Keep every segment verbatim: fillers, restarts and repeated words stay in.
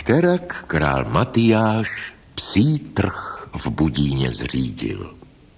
Nikterak král Matyáš psí trh v Budíně zřídil.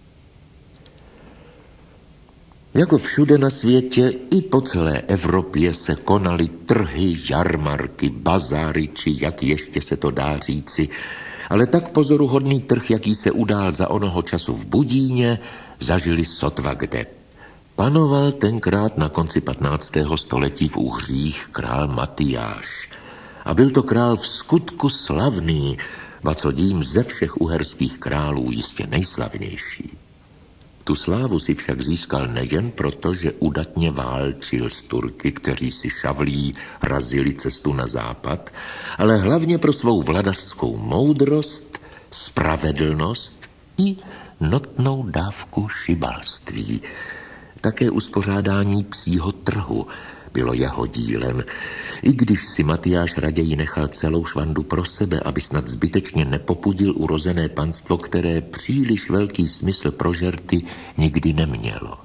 Jako všude na světě, i po celé Evropě se konaly trhy, jarmarky, bazáry, či jak ještě se to dá říci, ale tak pozoruhodný trh, jaký se udál za onoho času v Budíně, zažili sotva kde. Panoval tenkrát na konci patnáctého století v Uhřích král Matyáš. A byl to král v skutku slavný, ba co dím ze všech uherských králů jistě nejslavnější. Tu slávu si však získal nejen proto, že udatně válčil s Turky, kteří si šavlí razili cestu na západ, ale hlavně pro svou vladařskou moudrost, spravedlnost i notnou dávku šibalství. Také uspořádání psího trhu bylo jeho dílem, i když si Matyáš raději nechal celou švandu pro sebe, aby snad zbytečně nepopudil urozené panstvo, které příliš velký smysl pro žerty nikdy nemělo.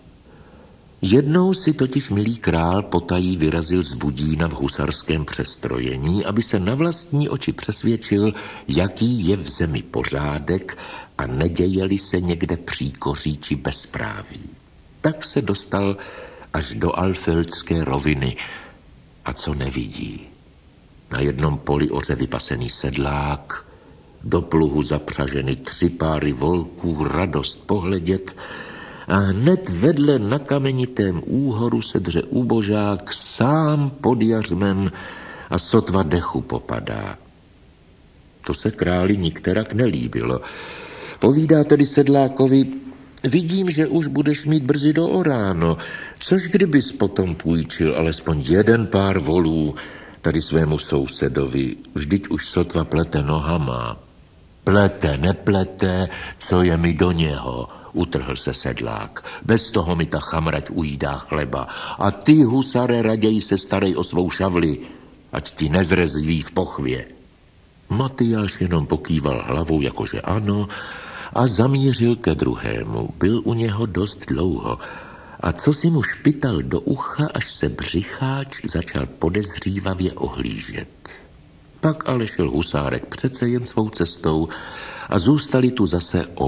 Jednou si totiž milý král potají vyrazil z Budína v husarském přestrojení, aby se na vlastní oči přesvědčil, jaký je v zemi pořádek a nedějeli se někde příkoří či bezpráví. Tak se dostal až do Alfildské roviny. A co nevidí? Na jednom poli oře vypasený sedlák, do pluhu zapřaženy tři páry volků, radost pohledět, a hned vedle na kamenitém úhoru se dře úbožák sám pod jařmem a sotva dechu popadá. To se králi nikterak nelíbilo. Povídá tedy sedlákovi: vidím, že už budeš mít brzy do oráno, což kdybys potom půjčil alespoň jeden pár volů tady svému sousedovi, vždyť už sotva plete nohama. Plete, neplete, co je mi do něho, utrhl se sedlák. Bez toho mi ta chamrať ujídá chleba. A ty, husare, raději se starej o svou šavli, ať ti nezrezví v pochvě. Matyáš jenom pokýval hlavou, jakože ano, a zamířil ke druhému. Byl u něho dost dlouho. A co si mu špital do ucha, až se břicháč začal podezřívavě ohlížet. Pak ale šel husárek přece jen svou cestou a zůstali tu zase